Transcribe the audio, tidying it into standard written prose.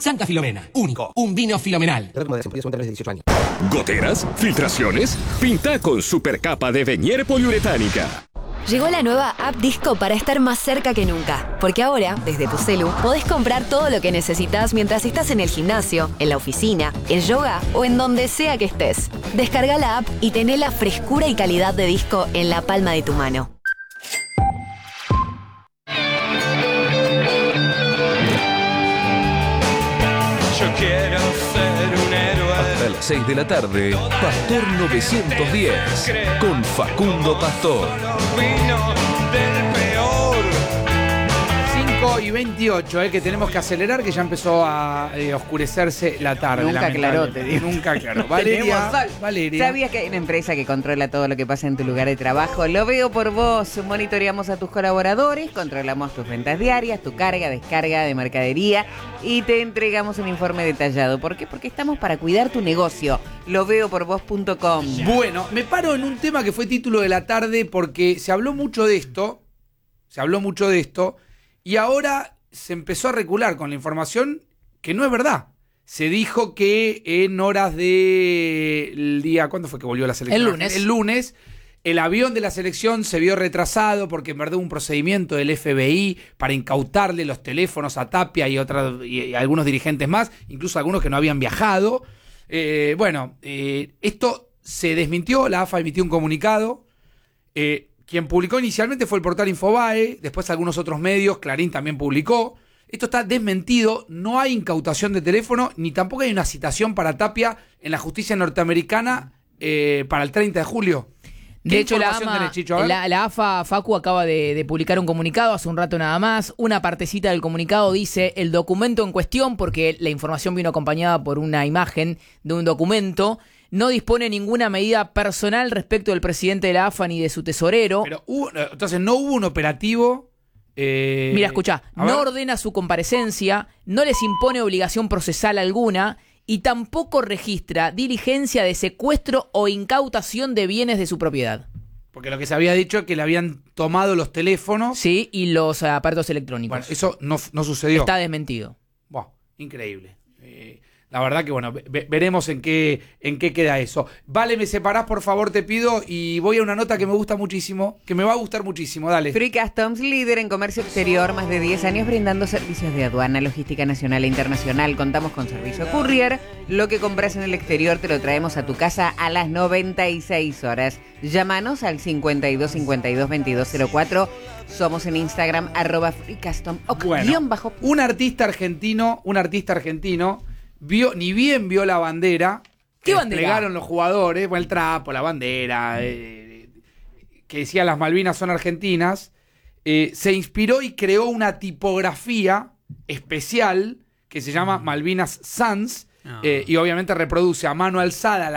Santa Filomena, único, un vino filomenal. ¿Goteras? ¿Filtraciones? Pinta con supercapa de Venier poliuretánica. Llegó la nueva app Disco para estar más cerca que nunca. Porque ahora, desde tu celu, podés comprar todo lo que necesitas mientras estás en el gimnasio, en la oficina, en yoga o en donde sea que estés. Descarga la app y tené la frescura y calidad de Disco en la palma de tu mano. Yo quiero ser un héroe. Hasta las 6 de la tarde, Pastor 910, con Facundo Pastor. Vino del peor. 5:28, que tenemos que acelerar, que ya empezó a oscurecerse la tarde. Nunca aclaró, te digo. Nunca aclaró. Tenemos sol. Valeria. ¿Sabías que hay una empresa que controla todo lo que pasa en tu lugar de trabajo? Lo veo por vos. Monitoreamos a tus colaboradores, controlamos tus ventas diarias, tu carga, descarga de mercadería y te entregamos un informe detallado. ¿Por qué? Porque estamos para cuidar tu negocio. Loveoporvos.com. Bueno, me paro en un tema que fue título de la tarde porque se habló mucho de esto. Y ahora se empezó a recular con la información que no es verdad. Se dijo que en horas del día... ¿Cuándo fue que volvió la selección? El lunes. El avión de la selección se vio retrasado porque en verdad hubo un procedimiento del FBI para incautarle los teléfonos a Tapia y algunos dirigentes más, incluso algunos que no habían viajado. Esto se desmintió, la AFA emitió un comunicado. Quien publicó inicialmente fue el portal Infobae, después algunos otros medios, Clarín también publicó. Esto está desmentido, no hay incautación de teléfono, ni tampoco hay una citación para Tapia en la justicia norteamericana para el 30 de julio. De hecho, la AFA, Facu, acaba de publicar un comunicado hace un rato nada más. Una partecita del comunicado dice el documento en cuestión, porque la información vino acompañada por una imagen de un documento. No dispone ninguna medida personal respecto del presidente de la AFA ni de su tesorero. Pero entonces no hubo un operativo. Mira, escuchá, no ordena su comparecencia, no les impone obligación procesal alguna y tampoco registra diligencia de secuestro o incautación de bienes de su propiedad. Porque lo que se había dicho es que le habían tomado los teléfonos. Sí, y los aparatos electrónicos. Bueno, eso no sucedió. Está desmentido. Wow, increíble. La verdad que, bueno, veremos en qué queda eso. Vale, me separás, por favor, te pido, y voy a una nota que me gusta muchísimo, que me va a gustar muchísimo, dale. Free Customs, líder en comercio exterior, más de 10 años brindando servicios de aduana, logística nacional e internacional. Contamos con servicio courier. Lo que compras en el exterior te lo traemos a tu casa a las 96 horas. Llámanos al 52 52 2204. Somos en Instagram, @FreeCustom. Un artista argentino ni bien vio la bandera. ¿Qué bandera? Desplegaron los jugadores, el trapo, la bandera, que decía las Malvinas son argentinas. Se inspiró y creó una tipografía especial que se llama Malvinas Sans. Y obviamente reproduce a mano alzada